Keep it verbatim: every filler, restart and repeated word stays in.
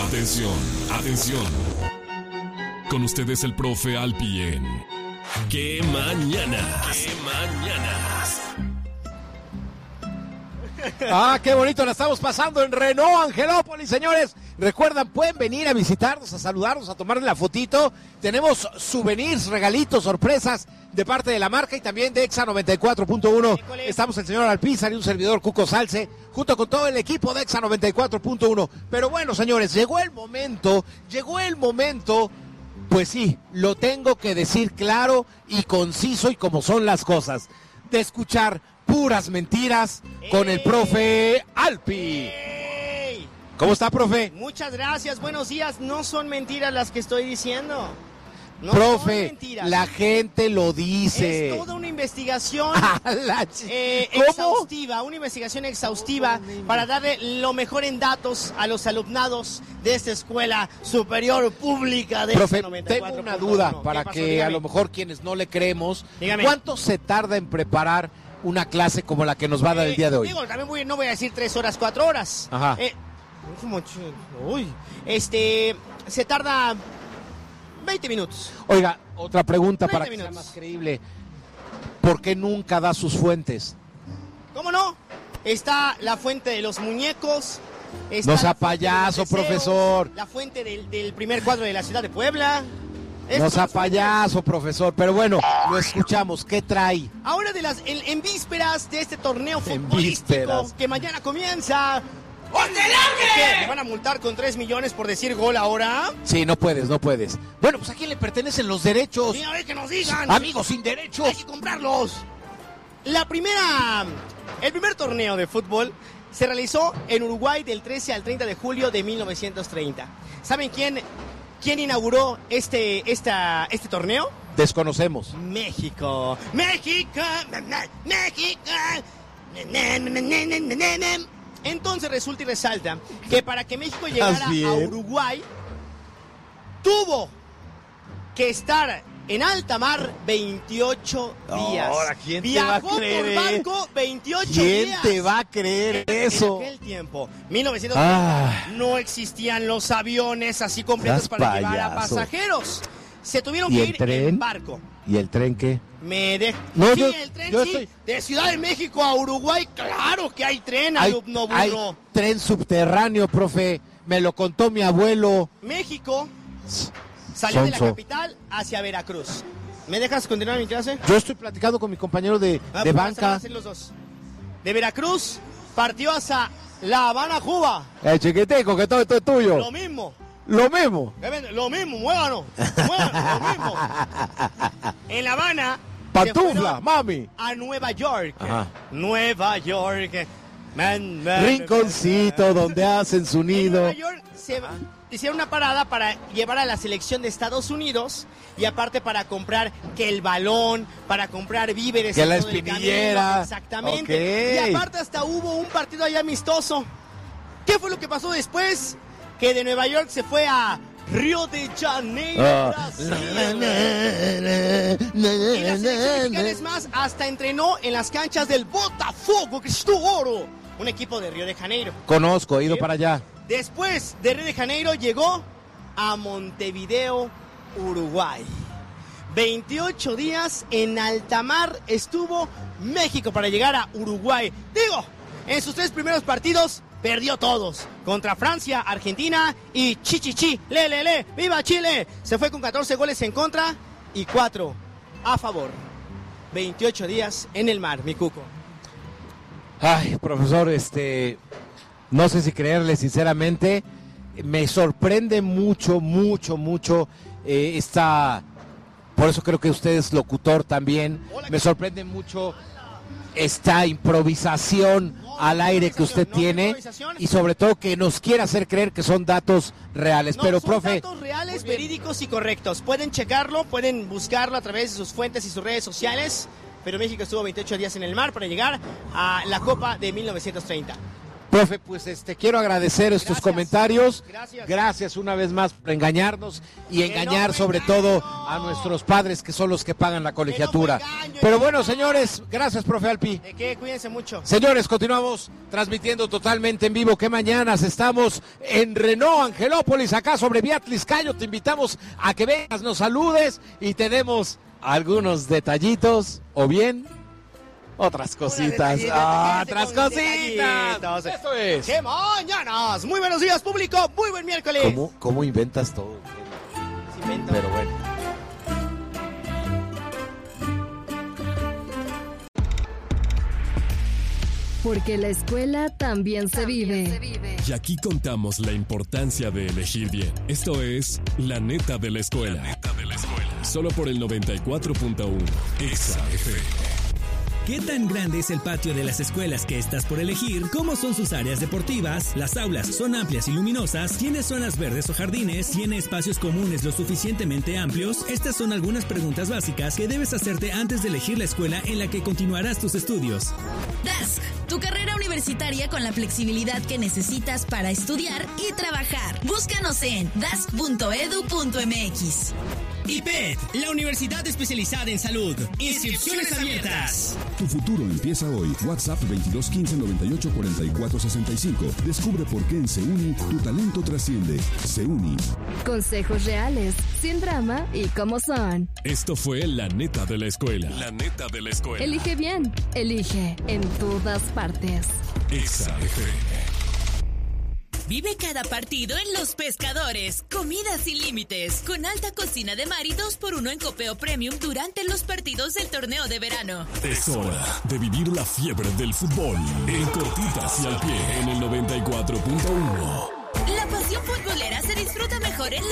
Atención, atención. Con ustedes el profe Alpi en ¡Qué mañanas! ¡Qué mañanas! Ah, qué bonito la estamos pasando en Renault Angelópolis, señores. Recuerdan, pueden venir a visitarnos, a saludarnos, a tomarle la fotito. Tenemos souvenirs, regalitos, sorpresas de parte de la marca y también de Exa noventa y cuatro punto uno. Estamos el señor Alpizar y un servidor Cuco Salce, junto con todo el equipo de Exa noventa y cuatro punto uno. Pero bueno, señores, llegó el momento, llegó el momento, pues sí, lo tengo que decir claro y conciso y como son las cosas, de escuchar puras mentiras con el profe Alpi. ¡Ey! ¿Cómo está, profe? Muchas gracias, buenos días. No son mentiras las que estoy diciendo. No profe, son mentiras. La gente lo dice. Es toda una investigación la ch... eh, exhaustiva, una investigación exhaustiva para darle lo mejor en datos a los alumnados de esta escuela superior pública de profe, noventa y cuatro tengo una punto uno. duda para pasó? que Dígame. a lo mejor quienes no le creemos, Dígame. ¿cuánto se tarda en preparar una clase como la que nos va a dar el día de hoy? Digo, también voy, no voy a decir tres horas, cuatro horas. Ajá. Eh, como ch- uy, este, se tarda veinte minutos. Oiga, otra pregunta para que veinte sea minutos. más creíble. ¿Por qué nunca da sus fuentes? ¿Cómo no? Está la fuente de los muñecos. Está No sea la fuente de los payaso, deseos, profesor. La fuente del, del primer cuadro de la ciudad de Puebla. No Estas sea son las fuentes. payaso, profesor. Pero bueno, lo escuchamos. ¿Qué trae? Ahora de las, en, en vísperas de este torneo En futbolístico vísperas. que mañana comienza. ¿Qué? ¿Me van a multar con tres millones por decir gol ahora? Sí, no puedes, no puedes. Bueno, pues ¿a quién le pertenecen los derechos? Sí, a ver que nos digan. Amigos sin derechos. Hay que comprarlos. La primera, el primer torneo de fútbol se realizó en Uruguay del trece al treinta de julio de mil novecientos treinta. ¿Saben quién, quién inauguró este, esta, este torneo? Desconocemos. México. México. México. Entonces resulta y resalta que para que México llegara ¿Estás bien? a Uruguay tuvo que estar en alta mar veintiocho días. Ahora, ¿quién te va a Viajó creer, por eh? barco veintiocho ¿Quién días. te va a creer eso? En aquel tiempo, mil novecientos treinta, Ah. no existían los aviones así completos Seas para llevar a payaso. pasajeros. Se tuvieron ¿Y que el ir tren? en barco. ¿Y el tren qué? Me de... No, sí, yo- el tren yo sí. estoy- De Ciudad de México a Uruguay, claro que hay tren, Hay, alumno hay burro. tren subterráneo, profe. Me lo contó mi abuelo. México salió de la Sonso. capital hacia Veracruz. ¿Me dejas continuar mi clase? Yo estoy platicando con mi compañero de, Ah, de pues vamos a banca. hacer los dos. De Veracruz partió hacia La Habana, Cuba. El chiquiteco, que todo esto es tuyo. Lo mismo. Lo mismo. ¿Qué vende? Lo mismo, muévanos. Muévanos, lo mismo. En La Habana. se Pantufla, fueron mami. A Nueva York. Ajá. Nueva York. Man, man, Rinconcito donde hacen su En nido. Nueva York se hicieron una parada para llevar a la selección de Estados Unidos y aparte para comprar que el balón, para comprar víveres. Que en la todo el espinillera. camino. Exactamente. Ok. Y aparte hasta hubo un partido allá amistoso. ¿Qué fue lo que pasó después? Que de Nueva York se fue a Río de Janeiro, Ah. Brasil. Y la selección mexicana, es más, hasta entrenó en las canchas del Botafogo Cristo Oro, un equipo de Río de Janeiro. Conozco, he ido ¿Sí? para allá. Después de Río de Janeiro llegó a Montevideo, Uruguay. veintiocho días en alta mar estuvo México para llegar a Uruguay. Digo, en sus tres primeros partidos perdió todos. Contra Francia, Argentina y Chichichi, le, le, le, ¡viva Chile! Se fue con catorce goles en contra y cuatro a favor. veintiocho días en el mar, mi cuco. Ay, profesor, este, no sé si creerle sinceramente, me sorprende mucho, mucho, mucho eh, esta, por eso creo que usted es locutor también, me sorprende mucho esta improvisación al aire que usted no fue tiene improvisación. y sobre todo que nos quiere hacer creer que son datos reales, No, pero son profe, datos reales, verídicos y correctos. Pueden checarlo, pueden buscarlo a través de sus fuentes y sus redes sociales. Pero México estuvo veintiocho días en el mar para llegar a la Copa de mil novecientos treinta. Profe, pues este quiero agradecer estos Gracias. comentarios. Gracias. Gracias una vez más por engañarnos y Que engañar no sobre me todo engaño. a nuestros padres que son los que pagan la colegiatura. Que no me engaño, Pero yo bueno, no. señores, gracias, profe Alpi. ¿De qué? Cuídense mucho. Señores, continuamos transmitiendo totalmente en vivo. ¿Qué mañanas? Estamos en Renault Angelópolis, acá sobre Vía Tliscayo. Te invitamos a que vengas, nos saludes y tenemos algunos detallitos o bien otras cositas. detallitos, Ah, quédate otras con cositas. detallitos. Esto es. ¡Qué mañanas! Muy buenos días, público. Muy buen miércoles. ¿Cómo, cómo inventas todo? Se inventó. Pero bueno. Porque la escuela también se vive. Y aquí contamos la importancia de elegir bien. Esto es La Neta de la Escuela. La Neta de la Escuela. Solo por el noventa y cuatro punto uno. Exa F M. ¿Qué tan grande es el patio de las escuelas que estás por elegir? ¿Cómo son sus áreas deportivas? ¿Las aulas son amplias y luminosas? ¿Tiene zonas verdes o jardines? ¿Tiene espacios comunes lo suficientemente amplios? Estas son algunas preguntas básicas que debes hacerte antes de elegir la escuela en la que continuarás tus estudios. D A S C, tu carrera universitaria con la flexibilidad que necesitas para estudiar y trabajar. Búscanos en dask punto edu punto mx. I P E T, la universidad especializada en salud. Inscripciones abiertas. Tu futuro empieza hoy. WhatsApp veintidós quince noventa y ocho cuarenta y cuatro sesenta y cinco. Descubre por qué en Seuni tu talento trasciende. Seuni. Consejos reales, sin drama y como son. Esto fue La Neta de la Escuela. La Neta de la Escuela. Elige bien, elige en todas partes. Exa F M. Vive cada partido en Los Pescadores. Comida sin límites. Con alta cocina de mar y dos por uno en copeo premium durante los partidos del torneo de verano. Es hora de vivir la fiebre del fútbol. En cortitas y al pie en el noventa y cuatro punto uno. La pasión futbolera se disfruta mejor en